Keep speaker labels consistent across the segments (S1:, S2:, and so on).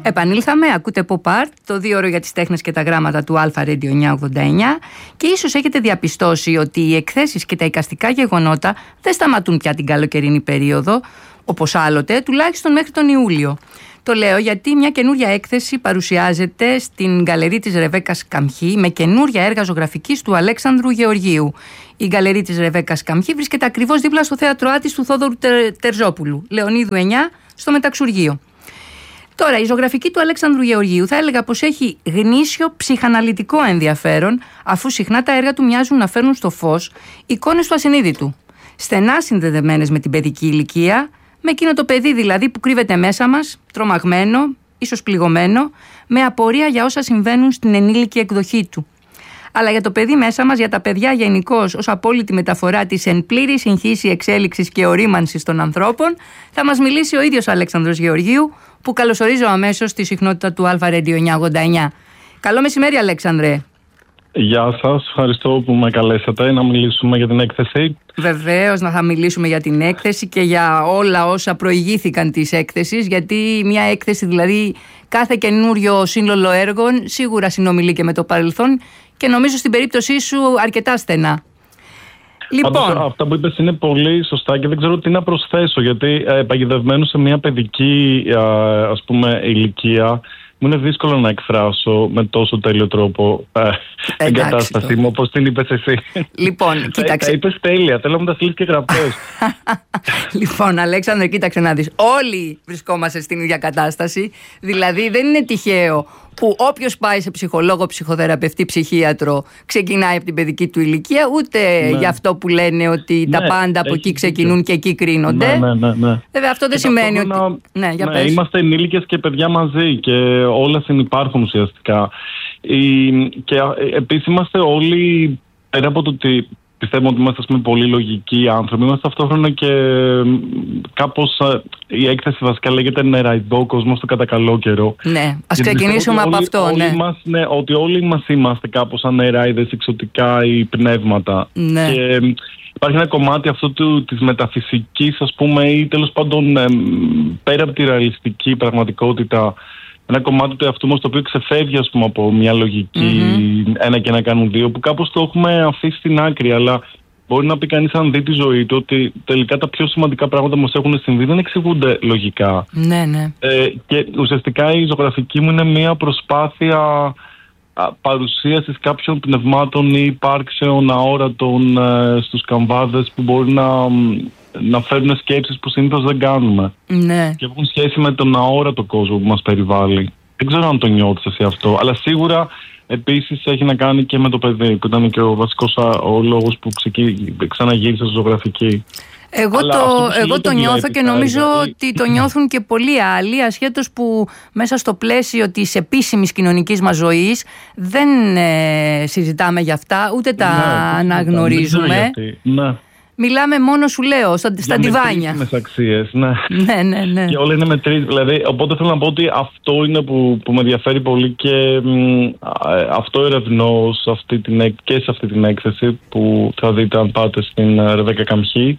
S1: Επανήλθαμε, ακούτε Pop Art, το 2ωρο για τις τέχνες και τα γράμματα του Alpha Radio 989 και ίσως έχετε διαπιστώσει ότι οι εκθέσεις και τα εικαστικά γεγονότα δεν σταματούν πια την καλοκαιρινή περίοδο, όπως άλλοτε, τουλάχιστον μέχρι τον Ιούλιο. Το λέω γιατί μια καινούρια έκθεση παρουσιάζεται στην γκαλερί της Ρεβέκας Καμχή με καινούρια έργα ζωγραφικής του Αλέξανδρου Γεωργίου. Η γκαλερί της Ρεβέκας Καμχή βρίσκεται ακριβώς δίπλα στο θέατρο Άττης του Θόδωρου Τερζόπουλου, Λεωνίδου 9, στο Μεταξουργείο. Τώρα, η ζωγραφική του Αλέξανδρου Γεωργίου θα έλεγα πως έχει γνήσιο ψυχαναλυτικό ενδιαφέρον, αφού συχνά τα έργα του μοιάζουν να φέρνουν στο φως εικόνες του ασυνείδητου. Στενά συνδεδεμένες με την παιδική ηλικία, με εκείνο το παιδί δηλαδή που κρύβεται μέσα μας, τρομαγμένο, ίσως πληγωμένο, με απορία για όσα συμβαίνουν στην ενήλικη εκδοχή του. Αλλά για το παιδί μέσα μας, για τα παιδιά γενικώς, ως απόλυτη μεταφορά της εν πλήρη συγχύση εξέλιξης και ορίμανσης των ανθρώπων, θα μας μιλήσει ο ίδιος ο Αλέξανδρος Γεωργίου, που καλωσορίζω αμέσως στη συχνότητα του Alpha Radio 989. Καλό μεσημέρι, Αλέξανδρε.
S2: Γεια σας, ευχαριστώ που με καλέσατε να μιλήσουμε για την έκθεση.
S1: Βεβαίως, να θα μιλήσουμε για την έκθεση και για όλα όσα προηγήθηκαν της έκθεσης, γιατί μια έκθεση, δηλαδή κάθε καινούριο σύνολο έργων, σίγουρα συνομιλεί και με το παρελθόν και νομίζω στην περίπτωσή σου αρκετά στενά.
S2: Λοιπόν, αυτά που είπες είναι πολύ σωστά και δεν ξέρω τι να προσθέσω, γιατί παγιδευμένο σε μια παιδική ας πούμε ηλικία, μου είναι δύσκολο να εκφράσω με τόσο τέλειο τρόπο την κατάστασή μου, όπως την είπες εσύ.
S1: Λοιπόν, κοίταξε.
S2: Τα είπες τέλεια, θέλω να μου τα στείλεις και γραπτός.
S1: Λοιπόν, Αλέξανδρε, κοίταξε να δεις. Όλοι βρισκόμαστε στην ίδια κατάσταση. Δηλαδή, δεν είναι τυχαίο που όποιος πάει σε ψυχολόγο, ψυχοθεραπευτή, ψυχίατρο, ξεκινάει από την παιδική του ηλικία, ούτε γι' αυτό που λένε ότι τα πάντα από εκεί ξεκινούν και εκεί κρίνονται.
S2: Ναι.
S1: Βέβαια, αυτό δεν σημαίνει ότι.
S2: Είμαστε ενήλικες και παιδιά μαζί και όλα συνυπάρχουν ουσιαστικά. Και επίσης είμαστε όλοι, πέρα από το ότι πιστεύουμε ότι είμαστε πολύ λογικοί άνθρωποι, είμαστε ταυτόχρονα και κάπως, η έκθεση βασικά λέγεται νεραϊδό κόσμο στο κατά καλό καιρό.
S1: Ναι, ας ξεκινήσουμε από αυτό.
S2: Ότι όλοι μας είμαστε κάπως σαν νεράιδες, εξωτικά ή πνεύματα.
S1: Ναι.
S2: Και υπάρχει ένα κομμάτι αυτό της μεταφυσικής, ας πούμε, ή τέλος πάντων πέρα από τη ρεαλιστική πραγματικότητα, ένα κομμάτι του εαυτού μας το οποίο ξεφεύγει, ας πούμε, από μια λογική ένα και ένα κάνουν δύο, που κάπως το έχουμε αφήσει στην άκρη, αλλά μπορεί να πει κανείς, αν δει τη ζωή του, ότι τελικά τα πιο σημαντικά πράγματα που μας έχουν συμβεί δεν εξηγούνται λογικά.
S1: Ναι.
S2: Και ουσιαστικά η ζωγραφική μου είναι μια προσπάθεια παρουσίασης κάποιων πνευμάτων ή υπάρξεων αόρατων στους καμβάδες που μπορεί να φέρουν σκέψεις που συνήθως δεν κάνουμε.
S1: Ναι. Και
S2: έχουν σχέση με τον αόρατο κόσμο που μας περιβάλλει. Δεν ξέρω αν το νιώθεις εσύ αυτό, αλλά σίγουρα επίσης έχει να κάνει και με το παιδί, που ήταν και ο βασικός ο λόγος που ξαναγύρισα στη ζωγραφική.
S1: Εγώ το νιώθω και νομίζω ότι το νιώθουν και πολλοί άλλοι, ασχέτως που μέσα στο πλαίσιο της επίσημης κοινωνικής μας ζωής δεν συζητάμε για αυτά, ούτε τα αναγνωρίζουμε.
S2: Ναι.
S1: Μιλάμε μόνο, σου λέω, στα ντιβάνια.
S2: Με αξίες, ναι.
S1: Ναι.
S2: Και όλα είναι μετρήσεις. Δηλαδή, οπότε θέλω να πω ότι αυτό είναι που με ενδιαφέρει πολύ και αυτό ερευνώ και σε αυτή την έκθεση που θα δείτε αν πάτε στην Ρεβέκα Καμχή.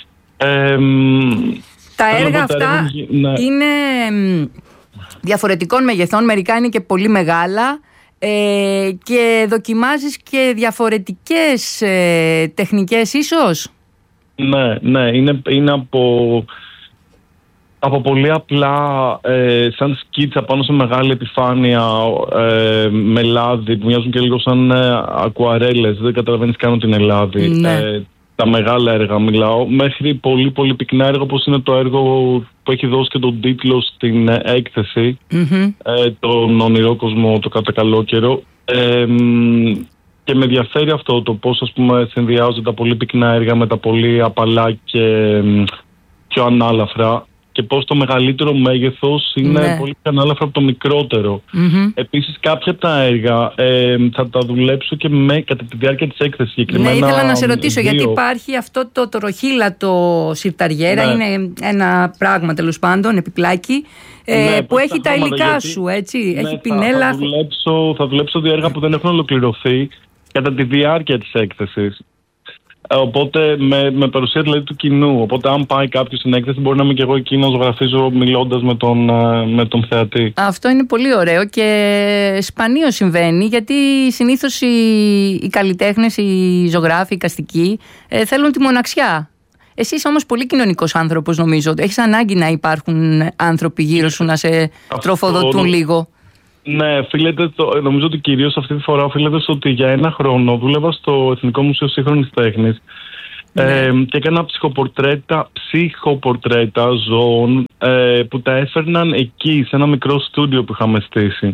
S1: Τα έργα αυτά είναι διαφορετικών μεγεθών, μερικά είναι και πολύ μεγάλα. Και δοκιμάζεις και διαφορετικές τεχνικές ίσως.
S2: Ναι, είναι από πολύ απλά σαν σκίτσα πάνω σε μεγάλη επιφάνεια με λάδι που μοιάζουν και λίγο σαν ακουαρέλες, δεν καταλαβαίνεις καν ότι είναι λάδι.
S1: Ναι.
S2: Τα μεγάλα έργα μιλάω, μέχρι πολύ πολύ πυκνά έργα, όπως είναι το έργο που έχει δώσει και τον τίτλο στην έκθεση, τον ονειρό κόσμο, το κατά καλό καιρό. Και με ενδιαφέρει αυτό το πώς, ας πούμε, συνδυάζονται τα πολύ πυκνά έργα με τα πολύ απαλά και πιο ανάλαφρα, και πώς το μεγαλύτερο μέγεθος είναι πολύ πιο ανάλαφρα από το μικρότερο. Επίσης, κάποια από τα έργα θα τα δουλέψω και κατά τη διάρκεια της έκθεσης.
S1: Ναι, ήθελα να σε ρωτήσω, γιατί υπάρχει αυτό το τροχύλατο σιρταριέρα, είναι ένα πράγμα τέλος πάντων, επιπλάκι, που έχει τα υλικά σου, έτσι, έχει πινέλα.
S2: Θα δουλέψω δύο έργα που δεν έχουν ολοκληρωθεί κατά τη διάρκεια της έκθεσης. Οπότε με παρουσία δηλαδή του κοινού. Οπότε, αν πάει κάποιο στην έκθεση, μπορεί να είμαι και εγώ εκεί να ζωγραφίζω μιλώντας με τον θεατή.
S1: Αυτό είναι πολύ ωραίο και σπανίως συμβαίνει, γιατί συνήθως οι καλλιτέχνες, οι ζωγράφοι, οι εικαστικοί θέλουν τη μοναξιά. Εσύ είσαι όμως πολύ κοινωνικός άνθρωπος, νομίζω. Έχεις ανάγκη να υπάρχουν άνθρωποι γύρω σου να σε τροφοδοτούν λίγο.
S2: Ναι, νομίζω ότι κυρίως αυτή τη φορά οφείλεται στο ότι για ένα χρόνο δούλευα στο Εθνικό Μουσείο Σύγχρονης Τέχνης και έκανα ψυχοπορτρέτα ζώων που τα έφερναν εκεί, σε ένα μικρό στούντιο που είχαμε στήσει.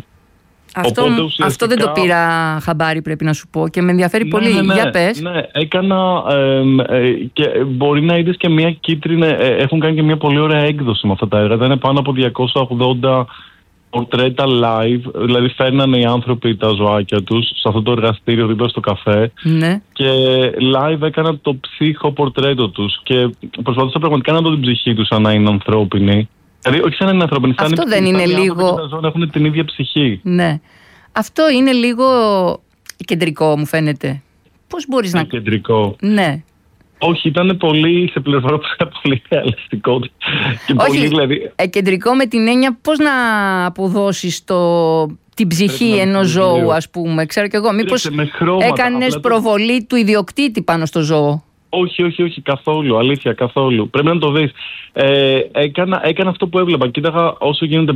S1: Αυτό δεν το πήρα χαμπάρι, πρέπει να σου πω, και με ενδιαφέρει πολύ. Για πες.
S2: Ναι, έκανα και μπορεί να είδες και μια κίτρινη, έχουν κάνει και μια πολύ ωραία έκδοση με αυτά τα έργα. Ήταν πάνω από 280 πορτρέτα live, δηλαδή φέρνανε οι άνθρωποι τα ζωάκια τους σε αυτό το εργαστήριο δίπλα στο καφέ, και live έκανα το ψυχοπορτρέτο τους και προσπαθούσα πραγματικά να δω την ψυχή τους σαν να είναι ανθρώπινη. Δηλαδή, όχι σαν να είναι ανθρώπινη, σαν
S1: αυτό δεν είναι λίγο.
S2: Τα ζώα έχουν την ίδια ψυχή.
S1: Ναι. Αυτό είναι λίγο κεντρικό, μου φαίνεται. Πώς μπορείς να.
S2: Κεντρικό.
S1: Ναι.
S2: Όχι, ήταν πολύ, σε πληροφορώ, πολύ ρεαλιστικό.
S1: Όχι, δηλαδή. Κεντρικό με την έννοια πώς να αποδώσεις την ψυχή ενός ζώου, ας πούμε. Ξέρω κι εγώ. Μήπως έκανες προβολή του ιδιοκτήτη πάνω στο ζώο.
S2: Όχι, καθόλου. Αλήθεια, καθόλου. Πρέπει να το δεις. Έκανα αυτό που έβλεπα. Κοίταγα όσο γίνεται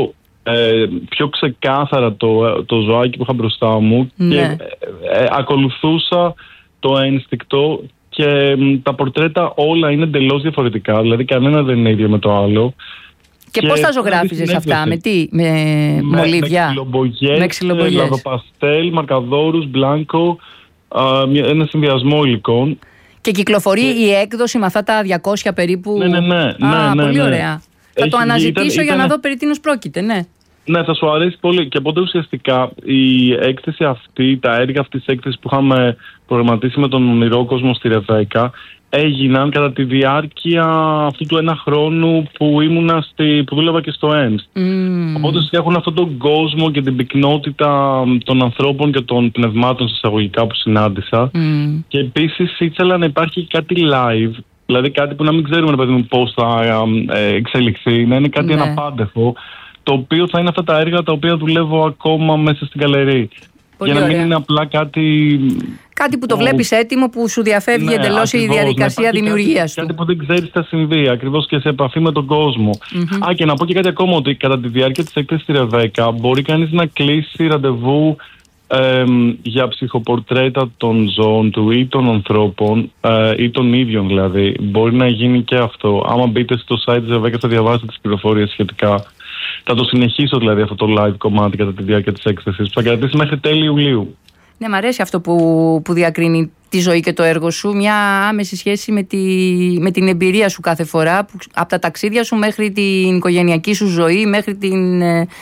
S2: πιο ξεκάθαρα το ζωάκι που είχα μπροστά μου, και ακολουθούσα το ένστικτο, και τα πορτρέτα όλα είναι εντελώς διαφορετικά. Δηλαδή κανένα δεν είναι ίδιο με το άλλο.
S1: Και πώς τα ζωγράφιζες αυτά, με τι, με μολύβια,
S2: με ξυλομπογιές, λαδοπαστέλ, μαρκαδόρους, μπλάνκο, ένα συνδυασμό υλικών.
S1: Και κυκλοφορεί η έκδοση με αυτά τα 200 περίπου.
S2: Ναι.
S1: Πολύ ωραία. Θα το αναζητήσω για να δω περί τίνος πρόκειται, ναι.
S2: Ναι, θα σου αρέσει πολύ. Και οπότε ουσιαστικά η έκθεση αυτή, τα έργα αυτής της έκθεσης που είχαμε προγραμματίσει με τον Ονειρό Κόσμο στη Ρεβέκα, έγιναν κατά τη διάρκεια αυτού του ένα χρόνου που που δούλευα και στο ΕΜΣ. Οπότε έχουν αυτόν τον κόσμο και την πυκνότητα των ανθρώπων και των πνευμάτων εισαγωγικά που συνάντησα. Και επίσης ήθελα να υπάρχει κάτι live, δηλαδή κάτι που να μην ξέρουμε, παιδί μου, πώς θα εξελιχθεί, να είναι κάτι αναπάντεχο, το οποίο θα είναι αυτά τα έργα τα οποία δουλεύω ακόμα μέσα στην γκαλερί.
S1: Πολύ
S2: για να
S1: ωραία.
S2: μην είναι απλά κάτι.
S1: Κάτι που το βλέπεις έτοιμο, που σου διαφεύγει εντελώς η διαδικασία δημιουργίας του.
S2: Κάτι που δεν ξέρεις τι θα συμβεί, ακριβώς, και σε επαφή με τον κόσμο. Και να πω και κάτι ακόμα, ότι κατά τη διάρκεια της έκθεσης στη Ρεβέκα μπορεί κανείς να κλείσει ραντεβού για ψυχοπορτρέτα των ζώων του ή των ανθρώπων ή των ίδιων δηλαδή. Μπορεί να γίνει και αυτό. Άμα μπείτε στο site της Ρεβέκα θα διαβάσετε τις πληροφορίες σχετικά. Θα το συνεχίσω δηλαδή αυτό το live κομμάτι κατά τη διάρκεια της έκθεσης, που θα κρατήσει μέχρι τέλη Ιουλίου.
S1: Ναι, μ' αρέσει αυτό που διακρίνει τη ζωή και το έργο σου. Μια άμεση σχέση με την εμπειρία σου κάθε φορά, από τα ταξίδια σου μέχρι την οικογενειακή σου ζωή, μέχρι την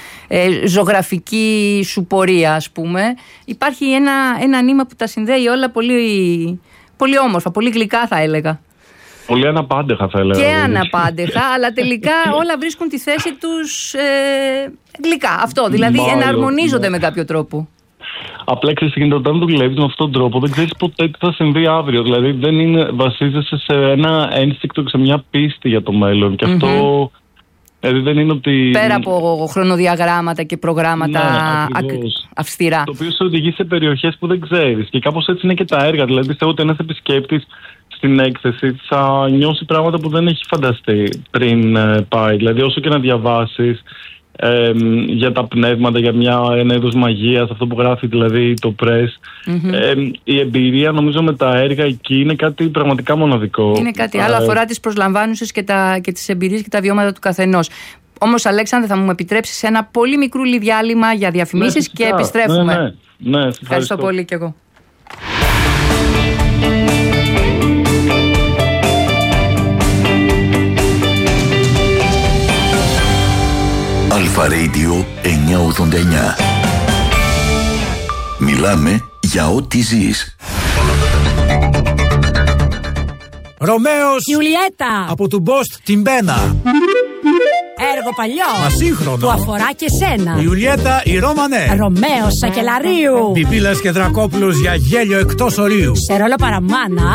S1: ζωγραφική σου πορεία, ας πούμε. Υπάρχει ένα νήμα που τα συνδέει όλα πολύ, πολύ όμορφα, πολύ γλυκά θα έλεγα.
S2: Πολύ αναπάντεχα θα έλεγα.
S1: Και αναπάντεχα, αλλά τελικά όλα βρίσκουν τη θέση τους γλυκά. Αυτό, δηλαδή εναρμονίζονται με κάποιο τρόπο.
S2: Απλά ξέρεις, όταν δουλεύεις με αυτόν τον τρόπο, δεν ξέρεις ποτέ τι θα συμβεί αύριο. Δηλαδή βασίζεσαι σε ένα ένστικτο και σε μια πίστη για το μέλλον. Και αυτό δεν είναι ότι.
S1: Πέρα από χρονοδιαγράμματα και προγράμματα αυστηρά.
S2: Το οποίο σε οδηγεί σε περιοχές που δεν ξέρεις. Και κάπως έτσι είναι και τα έργα. Δηλαδή πιστεύω ότι ένας επισκέπτης στην έκθεση θα νιώσει πράγματα που δεν έχει φανταστεί πριν πάει. Δηλαδή όσο και να διαβάσεις για τα πνεύματα, για ένα είδος μαγείας, αυτό που γράφει δηλαδή το press, η εμπειρία νομίζω με τα έργα εκεί είναι κάτι πραγματικά μοναδικό. Είναι κάτι άλλο,
S1: αφορά τις προσλαμβάνουσες και τις εμπειρίες και τα βιώματα του καθενός. Όμως, Αλέξανδρε, θα μου επιτρέψεις ένα πολύ μικρούλι διάλειμμα για διαφημίσεις και επιστρέφουμε.
S2: Ναι,
S1: ευχαριστώ πολύ κι εγώ.
S3: Αλφα Radio 989. Μιλάμε για ό,τι ζεις.
S4: Ρωμαίος
S5: Ιουλιέτα
S4: από του Μπόστ την Πένα.
S5: Έργο παλιό,
S4: μα σύγχρονο,
S5: που αφορά και σένα.
S4: Ιουλιέτα η Ρωμανέ.
S5: Ρωμαίος Σακελαρίου.
S4: Πιπίλας και Δρακόπουλος για γέλιο εκτός ορίου.
S5: Σε ρόλο παραμάνα